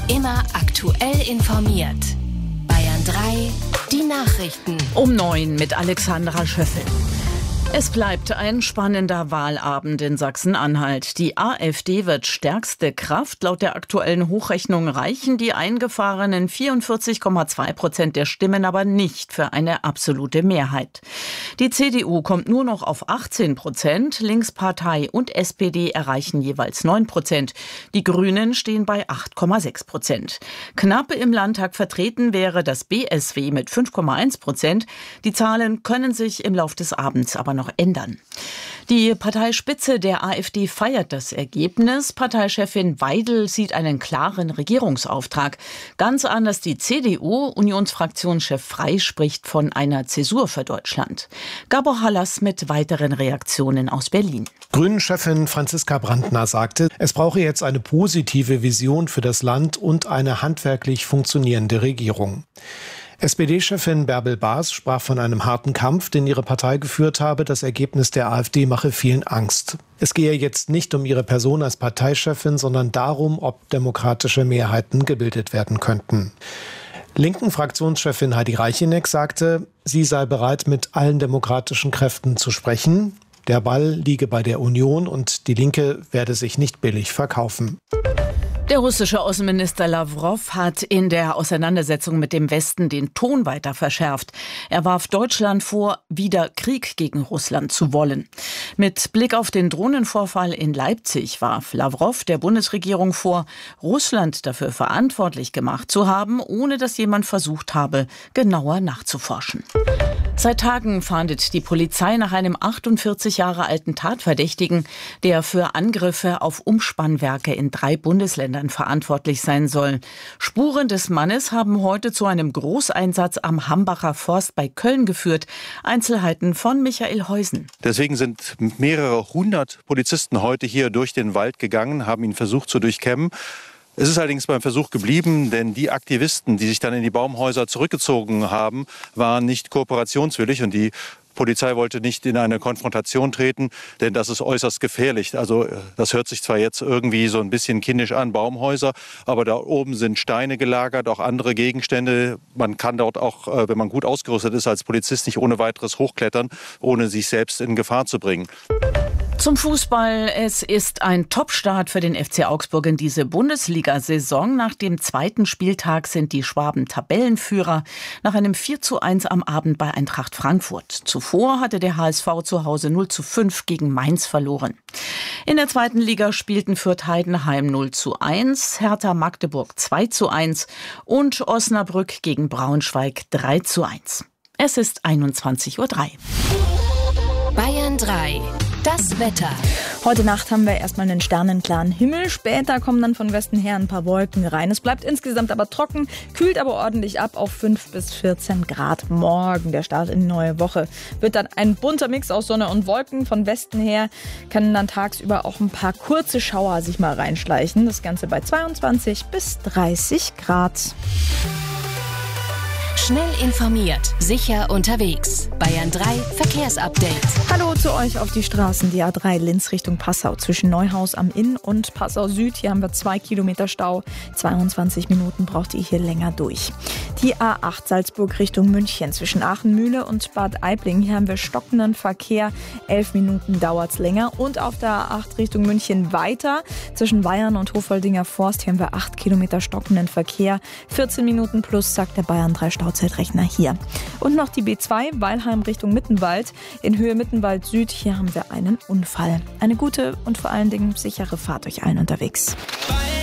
Immer aktuell informiert. Bayern 3, die Nachrichten. Um 9 mit Alexandra Schöffel. Es bleibt ein spannender Wahlabend in Sachsen-Anhalt. Die AfD wird stärkste Kraft. Laut der aktuellen Hochrechnung reichen die eingefahrenen 44,2% der Stimmen aber nicht für eine absolute Mehrheit. Die CDU kommt nur noch auf 18%. Linkspartei und SPD erreichen jeweils 9%. Die Grünen stehen bei 8,6%. Knapp im Landtag vertreten wäre das BSW mit 5,1%. Die Zahlen können sich im Lauf des Abends aber noch ändern. Die Parteispitze der AfD feiert das Ergebnis. Parteichefin Weidel sieht einen klaren Regierungsauftrag. Ganz anders die CDU. Unionsfraktionschef Frey spricht von einer Zäsur für Deutschland. Gabor Hallas mit weiteren Reaktionen aus Berlin. Grünen-Chefin Franziska Brandner sagte, es brauche jetzt eine positive Vision für das Land und eine handwerklich funktionierende Regierung. SPD-Chefin Bärbel Baas sprach von einem harten Kampf, den ihre Partei geführt habe. Das Ergebnis der AfD mache vielen Angst. Es gehe jetzt nicht um ihre Person als Parteichefin, sondern darum, ob demokratische Mehrheiten gebildet werden könnten. Linken Fraktionschefin Heidi Reicheneck sagte, sie sei bereit, mit allen demokratischen Kräften zu sprechen. Der Ball liege bei der Union und die Linke werde sich nicht billig verkaufen. Der russische Außenminister Lawrow hat in der Auseinandersetzung mit dem Westen den Ton weiter verschärft. Er warf Deutschland vor, wieder Krieg gegen Russland zu wollen. Mit Blick auf den Drohnenvorfall in Leipzig warf Lawrow der Bundesregierung vor, Russland dafür verantwortlich gemacht zu haben, ohne dass jemand versucht habe, genauer nachzuforschen. Seit Tagen fahndet die Polizei nach einem 48 Jahre alten Tatverdächtigen, der für Angriffe auf Umspannwerke in 3 Bundesländern verantwortlich sein soll. Spuren des Mannes haben heute zu einem Großeinsatz am Hambacher Forst bei Köln geführt. Einzelheiten von Michael Heusen. Deswegen sind mehrere 100 Polizisten heute hier durch den Wald gegangen, haben ihn versucht zu durchkämmen. Es ist allerdings beim Versuch geblieben, denn die Aktivisten, die sich dann in die Baumhäuser zurückgezogen haben, waren nicht kooperationswillig und die Polizei wollte nicht in eine Konfrontation treten, denn das ist äußerst gefährlich. Also das hört sich zwar jetzt irgendwie so ein bisschen kindisch an, Baumhäuser, aber da oben sind Steine gelagert, auch andere Gegenstände. Man kann dort auch, wenn man gut ausgerüstet ist, als Polizist nicht ohne weiteres hochklettern, ohne sich selbst in Gefahr zu bringen. Zum Fußball. Es ist ein Topstart für den FC Augsburg in diese Bundesliga-Saison. Nach dem 2. Spieltag sind die Schwaben Tabellenführer nach einem 4:1 am Abend bei Eintracht Frankfurt. Zuvor hatte der HSV zu Hause 0:5 gegen Mainz verloren. In der 2. Liga spielten Fürth-Heidenheim 0:1, Hertha Magdeburg 2:1 und Osnabrück gegen Braunschweig 3:1. Es ist 21:03 Uhr. Bayern 3. Das Wetter. Heute Nacht haben wir erstmal einen sternenklaren Himmel. Später kommen dann von Westen her ein paar Wolken rein. Es bleibt insgesamt aber trocken, kühlt aber ordentlich ab auf 5 bis 14 Grad. Morgen, der Start in die neue Woche, wird dann ein bunter Mix aus Sonne und Wolken. Von Westen her können dann tagsüber auch ein paar kurze Schauer sich mal reinschleichen. Das Ganze bei 22 bis 30 Grad. Schnell informiert, sicher unterwegs. Bayern 3 Verkehrsupdate. Hallo zu euch auf die Straßen. Die A3 Linz Richtung Passau zwischen Neuhaus am Inn und Passau Süd. Hier haben wir 2 Kilometer Stau. 22 Minuten braucht ihr hier länger durch. Die A8 Salzburg Richtung München zwischen Aachen-Mühle und Bad Aibling. Hier haben wir stockenden Verkehr. 11 Minuten dauert es länger. Und auf der A8 Richtung München weiter zwischen Weyern und Hofoldinger Forst. Hier haben wir 8 Kilometer stockenden Verkehr. 14 Minuten plus, sagt der Bayern 3 Stauzeitrechner hier. Und noch die B2 Weilheim Richtung Mittenwald. In Höhe Mittenwald Süd. Hier haben wir einen Unfall. Eine gute und vor allen Dingen sichere Fahrt euch allen unterwegs.